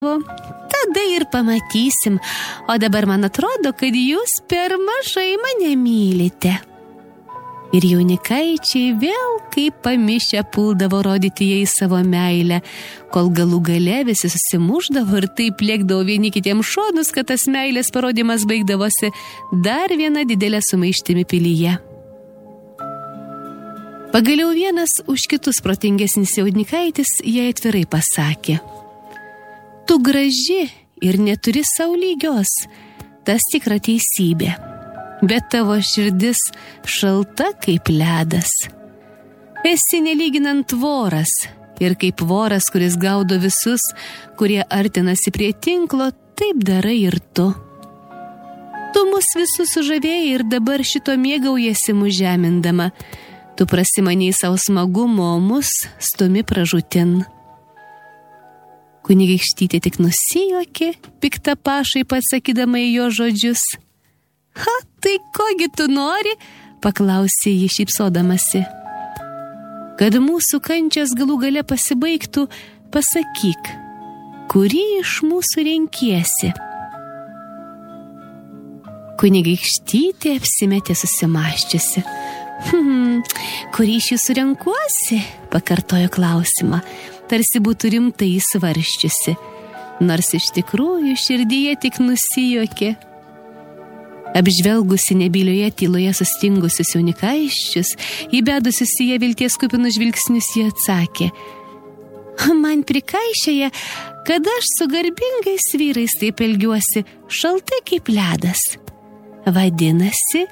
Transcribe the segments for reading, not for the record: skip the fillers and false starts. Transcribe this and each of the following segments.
Tada ir pamatysim, o dabar man atrodo, kad jūs per mažai mane mylite. Ir jaunikaičiai vėl kaip pamišę puldavo rodyti jai savo meilę, kol galų gale visi susimušdavo ir taip lėkdavo vieni kitiems šonus, kad tas meilės parodimas baigdavosi dar viena didelė sumaištimi pilyje. Pagaliau vienas už kitus protingesnis jaunikaitis jai atvirai pasakė: tu graži ir neturi sau lygios, tas tikra teisybė, bet tavo širdis šalta kaip ledas. Esi nelyginant voras ir kaip voras, kuris gaudo visus, kurie artinasi prie tinklo, taip darai ir tu. Tu mus visus sužavėjai ir dabar šito mėgaujasi mus žemindama. Tu prasimaniai savo smagumo, o mus stumi pražūtin. Kunigaikštytė tik nusijuokė, pikta pašaipa atsakydama į jo žodžius. Ha, tai kogi tu nori? Paklausė ji šypsodamasi. Kad mūsų kančias galų gale pasibaigtų, pasakyk, kurį iš mūsų renkiesi? Kunigaikštytė apsimetė susimąsčiusi. Kurį iš jūsų renkuosi? Pakartojo klausimą, tarsi būtų rimtai svarsčiusi, nors iš tikrųjų širdyje tik nusijuokė. Apžvelgusi nebylioje tyloje sustingusius jaunikaiščius, įbedusius į ją vilties kupinus žvilgsnius, jie atsakė: man prikaišėja, kad aš su garbingais vyrais taip elgiuosi, šaltai kaip ledas. Vadinasi,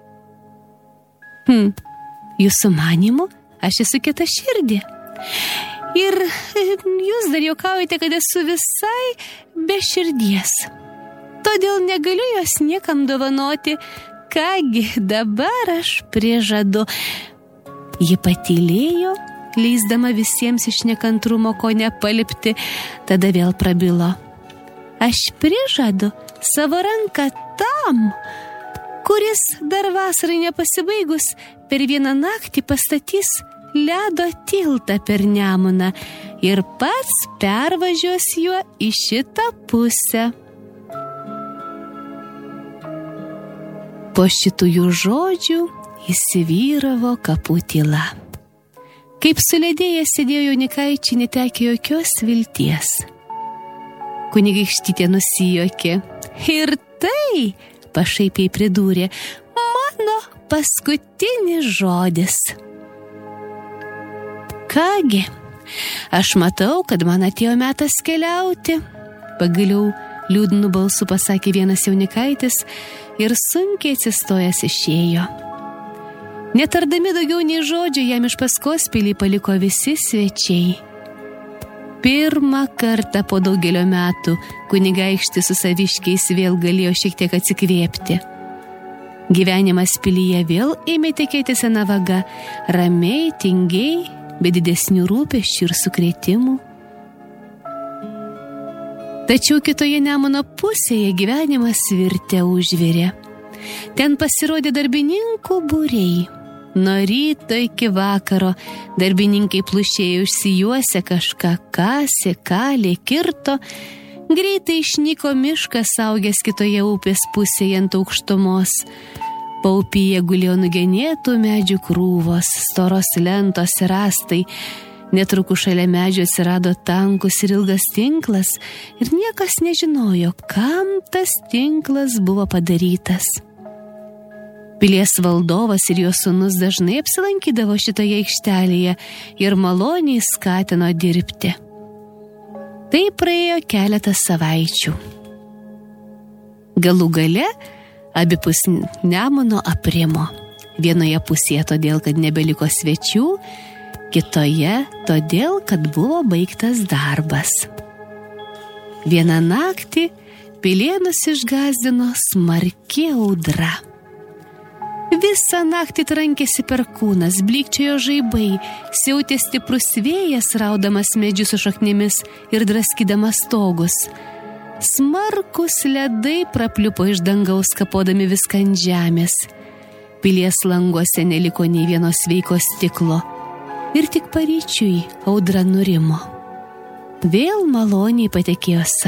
jūsų manymu, aš esu kietaširdė. Ir jūs dar juokaujate, kad esu visai be širdies. Todėl negaliu jos niekam dovanoti. Kągi, dabar aš prižadu. Ji patylėjo, leisdama visiems iš nekantrumo ko nepalipti, tada vėl prabilo. Aš prižadu savo ranką tam, kuris dar vasarai nepasibaigus per vieną naktį pastatys ledo tiltą per Nemuną ir pats pervažiuos juo į šitą pusę. Po šitų jų žodžių įsivyravo kapų tyla. Kaip suledėjęs sėdėjo jaunikaičiai, netekę jokios vilties. Kunigaikštytė nusijuokė. Ir tai, pašaipiai pridūrė, mano paskutinis žodis. Kągi, aš matau, kad man atėjo metas keliauti. Pagaliau liūdnu balsu pasakė vienas jaunikaitis ir sunkiai atsistojęs išėjo. Netardami daugiau nei žodžio, jam iš paskos pilį paliko visi svečiai. Pirmą kartą po daugelio metų kunigaikštis su saviškiais vėl galėjo šiek tiek atsikvėpti. Gyvenimas pilyje vėl ėmė tekėti sena vaga, ramiai, tingiai, be didesnių rūpesčių ir sukrėtimų. Tačiau kitoje Nemuno pusėje gyvenimas virte užvirė. Ten pasirodė darbininkų būriai. Nuo ryto iki vakaro darbininkai plušėjo užsijuosę kažką kasė, kalė, kirto. Greitai išnyko miškas augęs kitoje upės pusėje ant aukštumos. Paupyje gulėjo nugenėtų medžių krūvos, storos lentos ir rąstai. Netrukus šalia medžio atsirado tankus ir ilgas tinklas ir niekas nežinojo, kam tas tinklas buvo padarytas. Pilies valdovas ir jo sūnus dažnai apsilankydavo šitoje aikštelėje ir maloniai skatino dirbti. Tai praėjo keletas savaičių. Galų gale abipus Nemuno aprimo. Vienoje pusėje todėl, kad nebeliko svečių, kitoje todėl, kad buvo baigtas darbas. Vieną naktį pilėnus išgąsdino smarki audra. Visą naktį trankėsi perkūnas, blykčiojo žaibai, siautė stiprus vėjas, raudamas medžius su šaknimis ir draskydamas stogus. Smarkus ledai prapliupo iš dangaus, kapodami viską ant žemės. Pilies languose neliko nei vieno sveiko stiklo ir tik paryčiui audra nurimo. vėl maloniai patekėjo